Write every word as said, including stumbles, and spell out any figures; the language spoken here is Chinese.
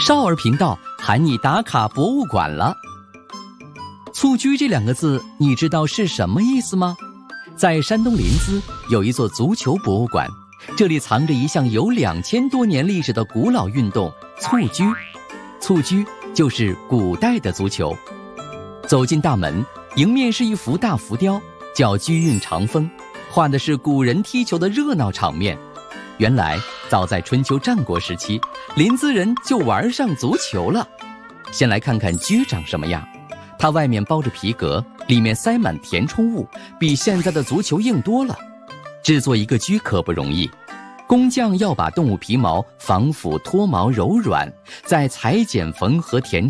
少儿频道喊你打卡博物馆了。蹴鞠这两个字，你知道是什么意思吗？在山东临淄有一座足球博物馆，这里藏着一项有两千多年历史的古老运动——蹴鞠。蹴鞠就是古代的足球。走进大门，迎面是一幅大浮雕，叫《鞠韵长风》，画的是古人踢球的热闹场面。原来，早在春秋战国时期，临淄人就玩上足球了。先来看看鞠长什么样，它外面包着皮革，里面塞满填充物，比现在的足球硬多了。制作一个鞠可不容易，工匠要把动物皮毛防腐、脱毛、柔软，再裁剪、缝合、填